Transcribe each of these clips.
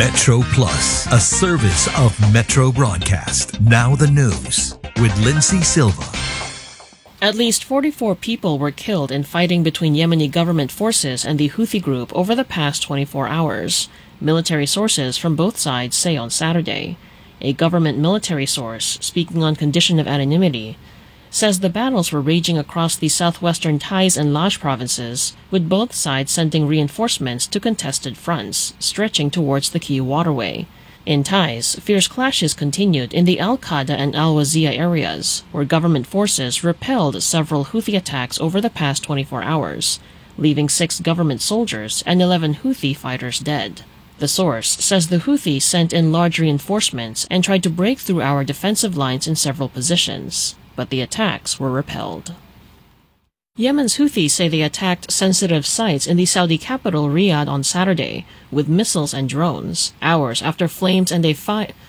Metro Plus, a service of Metro Broadcast. Now the news with Lindsay Silva. At least 44 people were killed in fighting between Yemeni government forces and the Houthi group over the past 24 hours, military sources from both sides say on Saturday. A government military source, speaking on condition of anonymity, says the battles were raging across the southwestern Taiz and Laj provinces, with both sides sending reinforcements to contested fronts, stretching towards the key waterway. In Taiz, fierce clashes continued in the Al-Qada and Al-Wazia areas, where government forces repelled several Houthi attacks over the past 24 hours, leaving 6 government soldiers and 11 Houthi fighters dead. The source says the Houthis sent in large reinforcements and tried to break through our defensive lines in several positions, but the attacks were repelled. Yemen's Houthis say they attacked sensitive sites in the Saudi capital Riyadh on Saturday with missiles and drones, hours after flames and a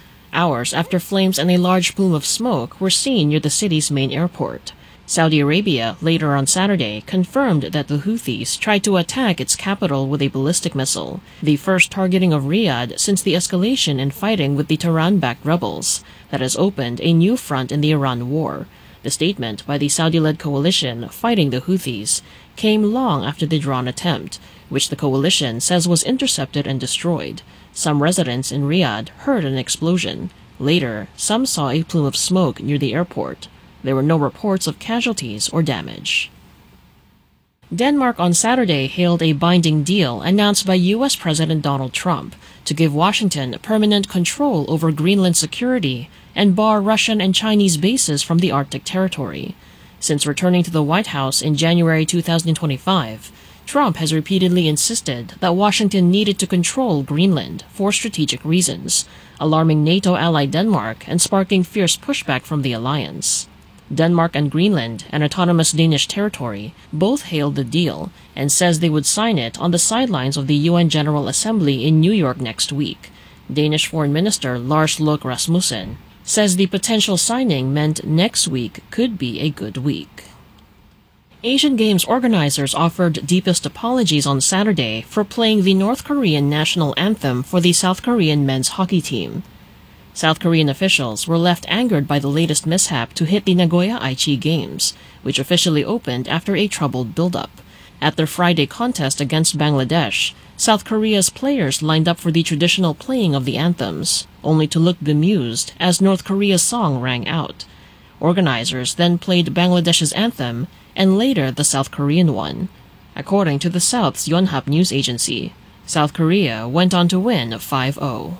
large plume of smoke were seen near the city's main airport. Saudi Arabia later on Saturday confirmed that the Houthis tried to attack its capital with a ballistic missile, the first targeting of Riyadh since the escalation in fighting with the Tehran-backed rebels that has opened a new front in the Iran war. The statement by the Saudi-led coalition fighting the Houthis came long after the drone attempt, which the coalition says was intercepted and destroyed. Some residents in Riyadh heard an explosion. Later, some saw a plume of smoke near the airport. There were no reports of casualties or damage. Denmark on Saturday hailed a binding deal announced by U.S. President Donald Trump to give Washington permanent control over Greenland security and bar Russian and Chinese bases from the Arctic territory. Since returning to the White House in January 2025, Trump has repeatedly insisted that Washington needed to control Greenland for strategic reasons, alarming NATO ally Denmark and sparking fierce pushback from the alliance. Denmark and Greenland, an autonomous Danish territory, both hailed the deal and says they would sign it on the sidelines of the UN General Assembly in New York next week. Danish Foreign Minister Lars Løkke Rasmussen says the potential signing meant next week could be a good week. Asian Games organizers offered deepest apologies on Saturday for playing the North Korean national anthem for the South Korean men's hockey team. South Korean officials were left angered by the latest mishap to hit the Nagoya Aichi Games, which officially opened after a troubled build-up. At their Friday contest against Bangladesh, South Korea's players lined up for the traditional playing of the anthems, only to look bemused as North Korea's song rang out. Organizers then played Bangladesh's anthem and later the South Korean one. According to the South's Yonhap news agency, South Korea went on to win 5-0.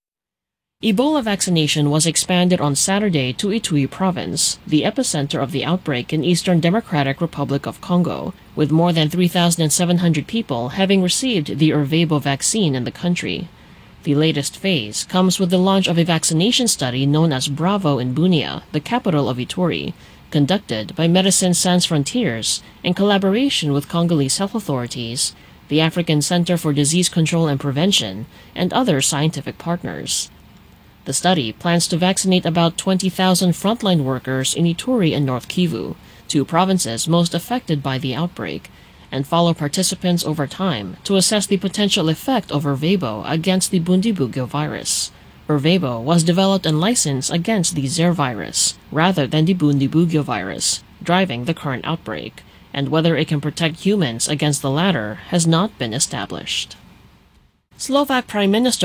Ebola vaccination was expanded on Saturday to Ituri province, the epicenter of the outbreak in Eastern Democratic Republic of Congo, with more than 3,700 people having received the Ervebo vaccine in the country. The latest phase comes with the launch of a vaccination study known as Bravo in Bunia, the capital of Ituri, conducted by Médecins Sans Frontières in collaboration with Congolese health authorities, the African Center for Disease Control and Prevention, and other scientific partners. The study plans to vaccinate about 20,000 frontline workers in Ituri and North Kivu, 2 provinces most affected by the outbreak, and follow participants over time to assess the potential effect of Ervebo against the Bundibugyo virus. Ervebo was developed and licensed against the Zaire virus, rather than the Bundibugyo virus, driving the current outbreak, and whether it can protect humans against the latter has not been established. Slovak Prime Minister